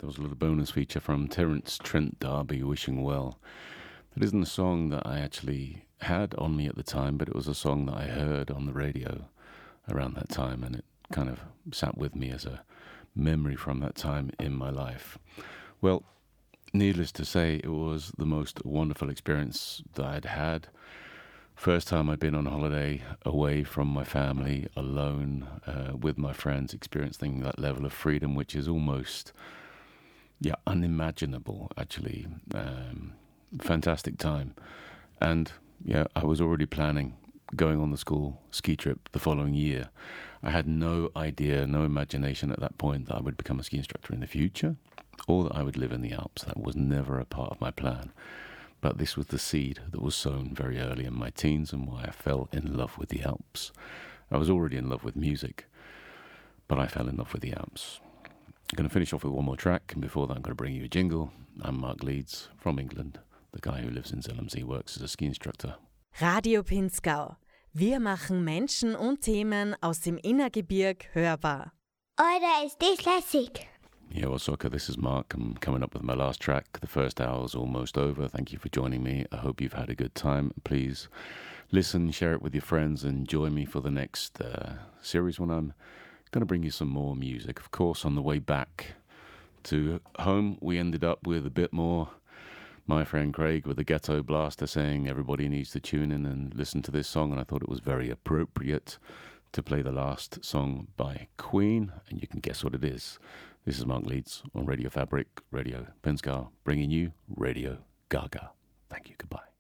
There was a little bonus feature from Terence Trent D'Arby, Wishing Well. It isn't a song that I actually had on me at the time, but it was a song that I heard on the radio around that time, and it kind of sat with me as a memory from that time in my life. Well, needless to say, it was the most wonderful experience that I'd had. First time I'd been on holiday away from my family, alone, with my friends, experiencing that level of freedom, which is almost, unimaginable, actually. Fantastic time. And, I was already planning going on the school ski trip the following year. I had no idea, no imagination at that point that I would become a ski instructor in the future, or that I would live in the Alps. That was never a part of my plan. But this was the seed that was sown very early in my teens and why I fell in love with the Alps. I was already in love with music, but I fell in love with the Alps. I'm going to finish off with one more track, and before that I'm going to bring you a jingle. I'm Mark Leeds from England, the guy who lives in Zellamsee, works as a ski instructor. Radio Pinzgau. Wir machen Menschen und Themen aus dem Innergebirg hörbar. Oder ist das lässig? Yeah, well, Soccer, this is Mark. I'm coming up with my last track. The first hour is almost over. Thank you for joining me. I hope you've had a good time. Please listen, share it with your friends, and join me for the next series when I'm going to bring you some more music. Of course, on the way back to home, we ended up with a bit more. My friend Craig with the Ghetto Blaster saying everybody needs to tune in and listen to this song, and I thought it was very appropriate to play the last song by Queen, and you can guess what it is. This is Mark Leeds on Radio Fabric, Radio Pinzgau, bringing you Radio Gaga. Thank you, goodbye.